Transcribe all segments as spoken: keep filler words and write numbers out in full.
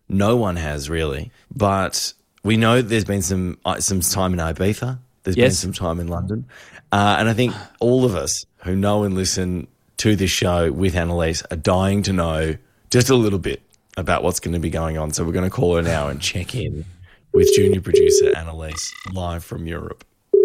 No one has really. But we know there's been some uh, some time in Ibiza. There's Yes. been some time in London. Uh, and I think all of us who know and listen to this show with Annalise are dying to know just a little bit about what's going to be going on. So we're going to call her now and check in with junior producer Annalise live from Europe.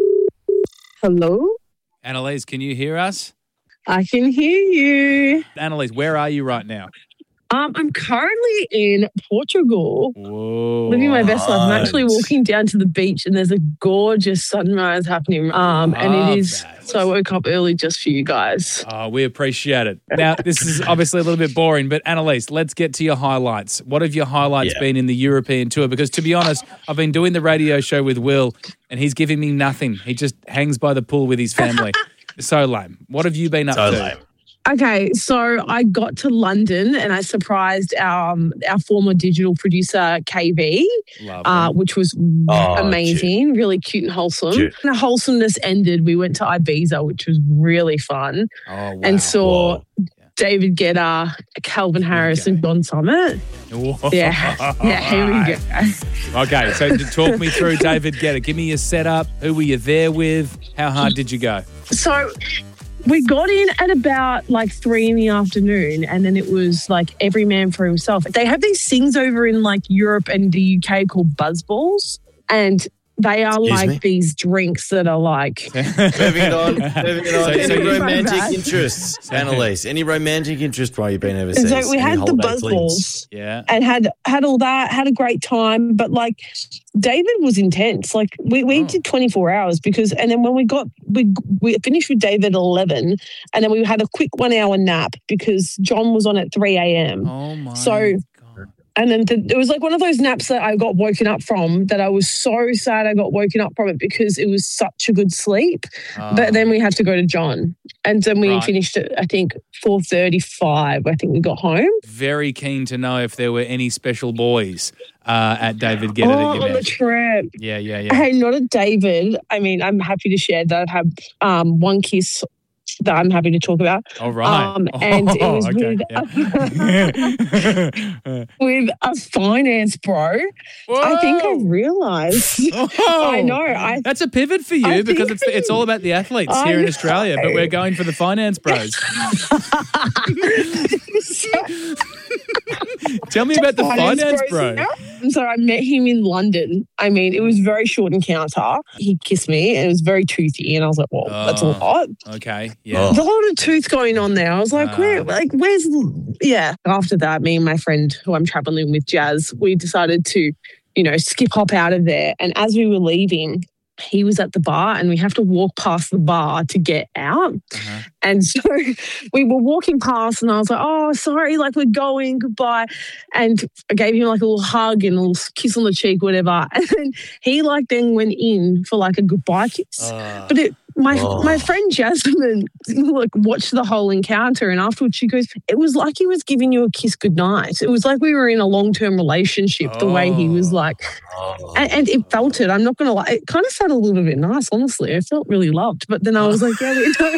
Hello? Annalise, can you hear us? I can hear you. Annalise, where are you right now? Um, I'm currently in Portugal, Whoa. living my best life. I'm actually Nice. walking down to the beach and there's a gorgeous sunrise happening. Um, and Love it is, that. so I woke up early just for you guys. Oh, we appreciate it. Now, this is obviously a little bit boring, but Annalise, let's get to your highlights. What have your highlights Yeah. been in the European tour? Because to be honest, I've been doing the radio show with Will and he's giving me nothing. He just hangs by the pool with his family. So lame. What have you been up So to? lame. Okay, so I got to London and I surprised our, um, our former digital producer, K V. Love Uh, it. which was Oh, amazing, really cute and wholesome. Cute. And the wholesomeness ended. We went to Ibiza, which was really fun, Oh, wow. and saw Whoa. David Guetta, Calvin Harris, and John Summit. Whoa. Yeah, yeah, here we go. Okay, so to talk me through David Guetta. Give me your setup. Who were you there with? How hard did you go? So we got in at about like three in the afternoon, and then it was like every man for himself. They have these things over in like Europe and the U K called buzzballs, and they are Excuse like me? these drinks that are like Moving it on. Moving it on. So- any so you- romantic Bad. interests, Annalise? Any romantic interest while you've been overseas? And so we Any had the holiday buzz flings? balls Yeah. and had had all that, had a great time. But like David was intense. Like we, we Oh. did twenty-four hours because, and then when we got, we we finished with David at eleven, and then we had a quick one hour nap because John was on at three a.m. Oh, my So- God. And then the, it was like one of those naps that I got woken up from that I was so sad I got woken up from it because it was such a good sleep. But then we had to go to John. And then we Right. finished at, I think, four thirty-five. I think we got home. Very keen to know if there were any special boys uh, at David Guetta oh, that you on the met. trip. Yeah, yeah, yeah. Hey, not at David. I mean, I'm happy to share that I've had um, one kiss that I'm happy to talk about. All right. Um, and it was okay, with, yeah. with a finance bro. I think I Whoa. realized. Oh, I know. I That's a pivot for you I because think- it's it's all about the athletes I here in know. Australia, but we're going for the finance bros. Tell me about the finance bro. yeah. And so I met him in London. I mean, it was a very short encounter. He kissed me and it was very toothy. And I was like, well, that's a Oh. lot. Okay, yeah. Oh. There's a lot of tooth going on there. I was like, Ah. where, like, where's, yeah. After that, me and my friend who I'm traveling with, Jazz, we decided to, you know, skip hop out of there. And as we were leaving, he was at the bar and we have to walk past the bar to get out. Uh-huh. And so we were walking past and I was like, oh, sorry, like we're going, goodbye. And I gave him like a little hug and a little kiss on the cheek, whatever. And then he like then went in for like a goodbye kiss. Uh, But it, my Oh. my friend Jasmine like watched the whole encounter and afterwards she goes, it was like he was giving you a kiss goodnight. It was like we were in a long-term relationship, the way he was Oh. like, Oh. and, and it felt it. I'm not going to lie. It kind of sounded a little bit nice, honestly. I felt really loved. But then I was like, yeah, we don't.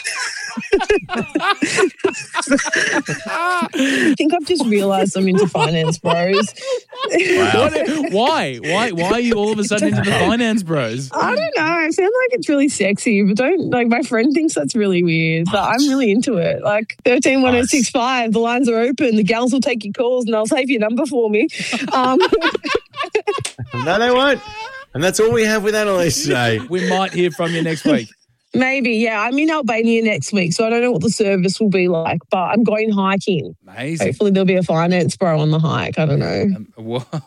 I think I've just realised I'm into finance bros. Wow. what, why? Why? Why are you all of a sudden into the finance bros? I don't know. I feel like it's really sexy, but don't like my friend thinks that's really weird. But I'm really into it. Like thirteen one oh six five, the lines are open, the gals will take your calls and they'll save your number for me. Um, No, they won't. And that's all we have with Annalise today. We might hear from you next week. maybe, yeah. I'm in Albania next week, so I don't know what the service will be like, but I'm going hiking. Amazing. Hopefully there'll be a finance bro on the hike. I don't know. Um,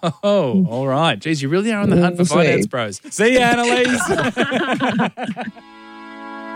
whoa. All right. Geez, you really are on the hunt for We'll see. finance bros. See you, Annalise.